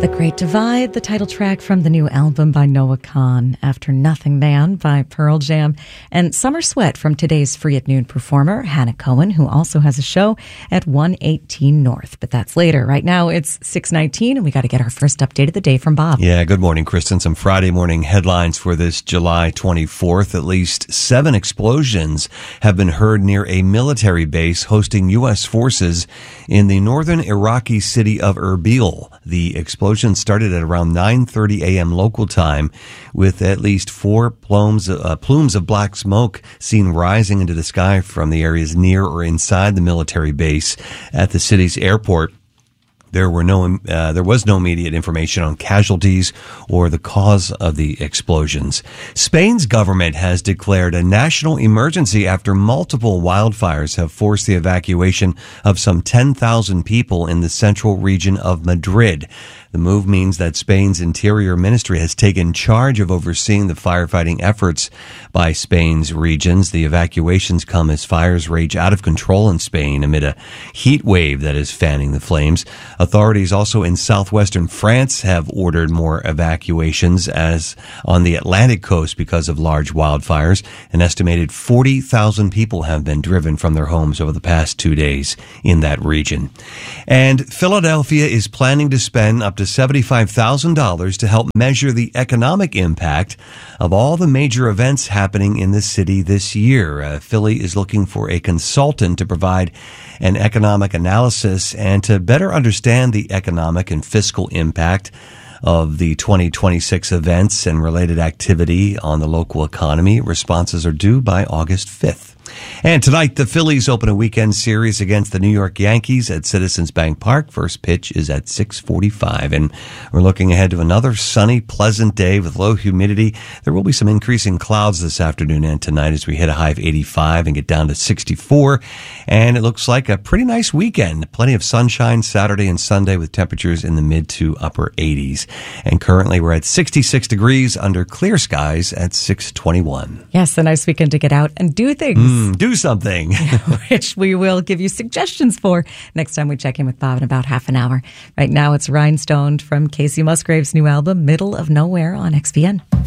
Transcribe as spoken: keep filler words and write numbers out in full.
The Great Divide, the title track from the new album by Noah Kahan, After Nothing Man by Pearl Jam, and Summer Sweat from today's Free at Noon performer, Hannah Cohen, who also has a show at one eighteen North. But that's later. Right now, it's six nineteen, and we got to get our first update of the day from Bob. Yeah, good morning, Kristen. Some Friday morning headlines for this July twenty-fourth. At least seven explosions have been heard near a military base hosting U S forces in the northern Iraqi city of Erbil. The explosion started at around nine thirty a.m. local time, with at least four plumes, uh, plumes of black smoke seen rising into the sky from the areas near or inside the military base at the city's airport. There were no, uh, there was no immediate information on casualties or the cause of the explosions. Spain's government has declared a national emergency after multiple wildfires have forced the evacuation of some ten thousand people in the central region of Madrid. The move means that Spain's Interior Ministry has taken charge of overseeing the firefighting efforts by Spain's regions. The evacuations come as fires rage out of control in Spain amid a heat wave that is fanning the flames. Authorities also in southwestern France have ordered more evacuations as on the Atlantic coast because of large wildfires. An estimated forty thousand people have been driven from their homes over the past two days in that region. And Philadelphia is planning to spend up to seventy-five thousand dollars to help measure the economic impact of all the major events happening in the city this year. Uh, Philly is looking for a consultant to provide an economic analysis and to better understand the economic and fiscal impact of the twenty twenty-six events and related activity on the local economy. Responses are due by August fifth. And tonight, the Phillies open a weekend series against the New York Yankees at Citizens Bank Park. First pitch is at six forty-five. And we're looking ahead to another sunny, pleasant day with low humidity. There will be some increasing clouds this afternoon and tonight as we hit a high of eighty-five and get down to sixty-four. And it looks like a pretty nice weekend. Plenty of sunshine Saturday and Sunday with temperatures in the mid to upper eighties. And currently we're at sixty-six degrees under clear skies at six twenty-one. Yes, a nice weekend to get out and do things. Mm, do something. Which we will give you suggestions for next time we check in with Bob in about half an hour. Right now it's Rhinestone from Casey Musgrave's new album, Middle of Nowhere, on X B N.